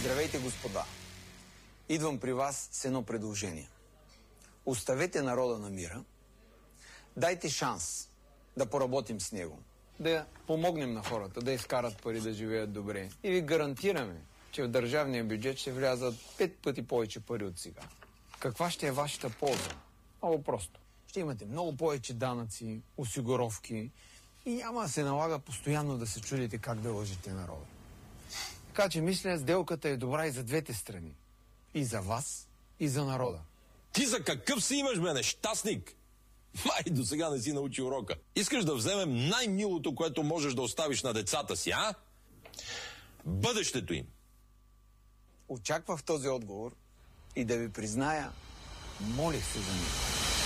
Здравейте, господа! Идвам при вас с едно предложение. Оставете народа на мира, дайте шанс да поработим с него, да помогнем на хората, да изкарат пари, да живеят добре. И ви гарантираме, че в държавния бюджет ще влязат 5 пъти повече пари от сега. Каква ще е вашата полза? Много просто. Ще имате много повече данъци, осигуровки и няма да се налага постоянно да се чудите как да лъжете народа. Така че мисля, сделката е добра и за двете страни. И за вас, и за народа. Ти за какъв си имаш, бе, нещастник? Май, до сега не си научи урока. Искаш да вземем най-милото, което можеш да оставиш на децата си, а? Бъдещето им. Очаквах този отговор и да ви призная, молих се за него.